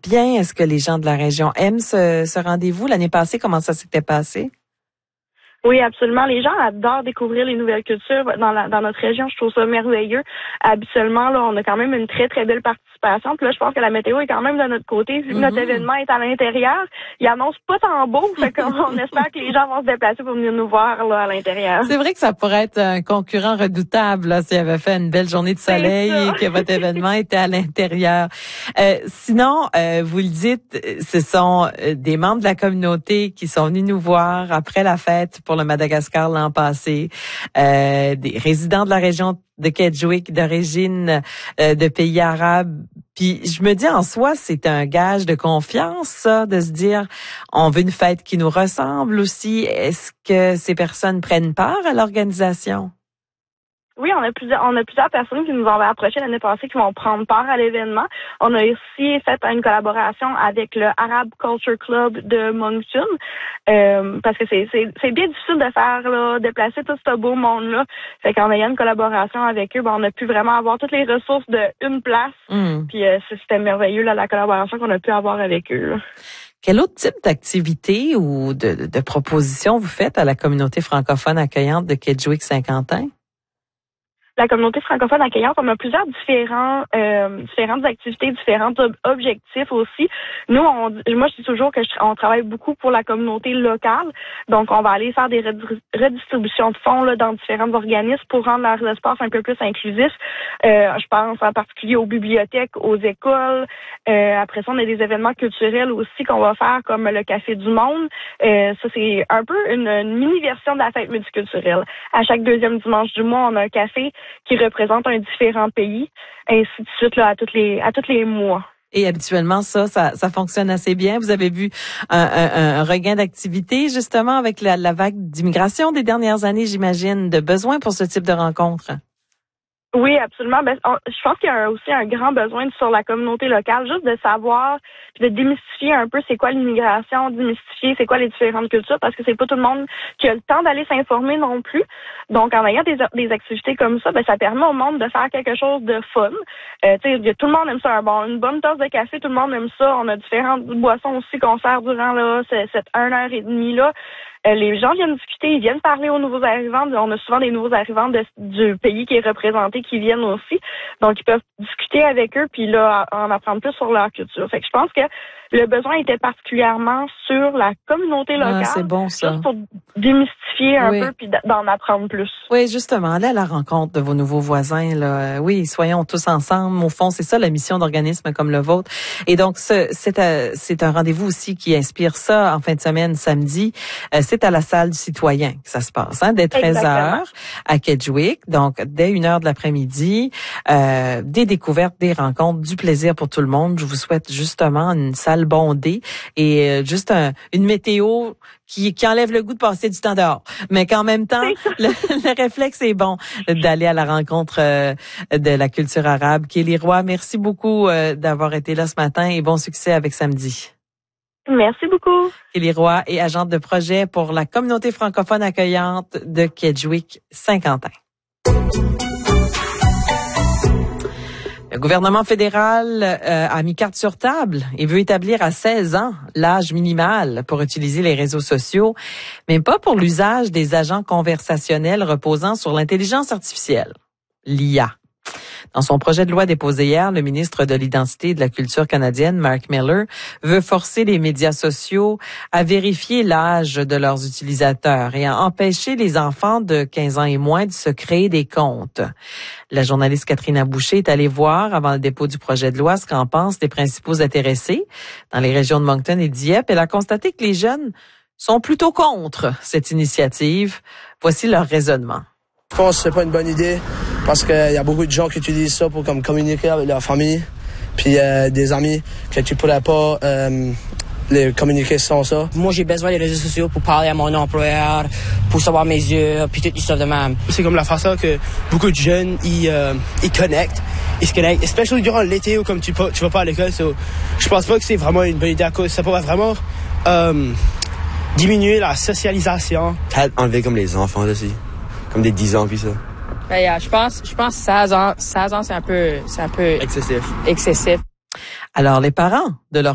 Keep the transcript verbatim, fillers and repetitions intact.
bien? Est-ce que les gens de la région aiment ce, ce rendez-vous? L'année passée, comment ça s'était passé? Oui, absolument. Les gens adorent découvrir les nouvelles cultures dans la, dans notre région. Je trouve ça merveilleux. Habituellement, là, on a quand même une très, très belle participation. Puis là, je pense que la météo est quand même de notre côté. Vu que mm-hmm. notre événement est à l'intérieur, il annonce pas tant beau. Fait qu'on on espère que les gens vont se déplacer pour venir nous voir là, à l'intérieur. C'est vrai que ça pourrait être un concurrent redoutable là, s'il avait fait une belle journée de soleil et que votre événement était à l'intérieur. Euh, sinon, euh, vous le dites, ce sont des membres de la communauté qui sont venus nous voir après la fête pour le Madagascar l'an passé, euh, des résidents de la région de Kedgewick, d'origine euh, de pays arabes. Puis je me dis en soi, c'est un gage de confiance, ça, de se dire, on veut une fête qui nous ressemble aussi. Est-ce que ces personnes prennent part à l'organisation? Oui, on a plusieurs, on a plusieurs personnes qui nous ont approché l'année passée qui vont prendre part à l'événement. On a aussi fait une collaboration avec le Arab Culture Club de Moncton, euh, parce que c'est, c'est, c'est bien difficile de faire, là, déplacer tout ce beau monde-là. Fait qu'en ayant une collaboration avec eux, ben, on a pu vraiment avoir toutes les ressources de une place. Mm. Puis euh, c'était merveilleux, là, la collaboration qu'on a pu avoir avec eux, là. Quel autre type d'activité ou de, de proposition vous faites à la communauté francophone accueillante de Kedgewick-Saint-Quentin? La communauté francophone accueillante, on a plusieurs différents, euh, différentes activités, différents ob- objectifs aussi. Nous, on, moi, je dis toujours que je, on travaille beaucoup pour la communauté locale. Donc, on va aller faire des redistributions de fonds là, dans différents organismes pour rendre leurs espaces un peu plus inclusifs. Euh, je pense en particulier aux bibliothèques, aux écoles. Euh, après ça, on a des événements culturels aussi qu'on va faire, comme le Café du Monde. Euh, ça, c'est un peu une, une mini-version de la fête multiculturelle. À chaque deuxième dimanche du mois, on a un café qui représente un différent pays, ainsi de suite là, à tous les à tous les mois. Et habituellement, ça, ça, ça fonctionne assez bien. Vous avez vu un, un, un regain d'activité, justement, avec la, la vague d'immigration des dernières années, j'imagine, de besoin pour ce type de rencontre. Oui, absolument. Ben, on, je pense qu'il y a aussi un grand besoin sur la communauté locale, juste de savoir, puis de démystifier un peu c'est quoi l'immigration, démystifier c'est quoi les différentes cultures, parce que c'est pas tout le monde qui a le temps d'aller s'informer non plus. Donc, en ayant des, des activités comme ça, ben ça permet au monde de faire quelque chose de fun. Euh, tu sais, tout le monde aime ça. Un bon, une bonne tasse de café, tout le monde aime ça. On a différentes boissons aussi qu'on sert durant là cette, cette une heure et demie là. Euh, les gens viennent discuter, ils viennent parler aux nouveaux arrivants. On a souvent des nouveaux arrivants de, du pays qui est représenté qui viennent aussi. Donc, ils peuvent discuter avec eux puis là, en apprendre plus sur leur culture. Fait que je pense que le besoin était particulièrement sur la communauté locale. Ah, c'est bon, ça. Juste pour démystifier un oui. peu puis d'en apprendre plus. Oui, justement, aller à la rencontre de vos nouveaux voisins, là. Oui, soyons tous ensemble. Au fond, c'est ça la mission d'organismes comme le vôtre. Et donc, ce, c'est, un, c'est un rendez-vous aussi qui inspire ça en fin de semaine, samedi. C'est à la salle du citoyen que ça se passe, hein, dès treize heures à Kedgewick. Donc, dès une heure de l'après-midi, euh, des découvertes, des rencontres, du plaisir pour tout le monde. Je vous souhaite justement une salle bondée et euh, juste un, une météo qui, qui enlève le goût de passer du temps dehors. Mais qu'en même temps, le, le réflexe est bon d'aller à la rencontre euh, de la culture arabe. Kelly Roy, merci beaucoup euh, d'avoir été là ce matin et bon succès avec samedi. Merci beaucoup. Kelly Roy est agente de projet pour la communauté francophone accueillante de Kedgewick-Saint-Quentin. Le gouvernement fédéral euh, a mis carte sur table et veut établir à seize ans l'âge minimal pour utiliser les réseaux sociaux, mais pas pour l'usage des agents conversationnels reposant sur l'intelligence artificielle, l'I A. Dans son projet de loi déposé hier, le ministre de l'Identité et de la Culture canadienne, Mark Miller, veut forcer les médias sociaux à vérifier l'âge de leurs utilisateurs et à empêcher les enfants de quinze ans et moins de se créer des comptes. La journaliste Catherine Boucher est allée voir, avant le dépôt du projet de loi, ce qu'en pensent les principaux intéressés dans les régions de Moncton et Dieppe. Elle a constaté que les jeunes sont plutôt contre cette initiative. Voici leur raisonnement. Je pense que c'est pas une bonne idée parce qu'il y a beaucoup de gens qui utilisent ça pour comme communiquer avec leur famille, puis euh, des amis que tu pourrais pas euh, les communiquer sans ça. Moi, j'ai besoin des réseaux sociaux pour parler à mon employeur, pour savoir mes yeux, puis tout ça de même. C'est comme la façon que beaucoup de jeunes ils euh, ils connectent, ils se connectent, especially durant l'été où comme tu tu vas pas à l'école. So, je pense pas que c'est vraiment une bonne idée à cause ça pourrait vraiment euh, diminuer la socialisation. Peut-être enlever comme les enfants aussi. Comme des dix ans puis ça. Ben, yeah, je pense, je pense seize ans, seize ans, c'est un peu, c'est un peu excessif. excessif. Alors, les parents de leur